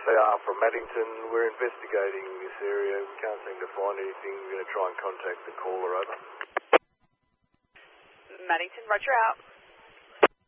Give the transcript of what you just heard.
from Maddington. We're investigating this area. We can't seem to find anything. We're going to try and contact the caller, over. Maddington, roger out.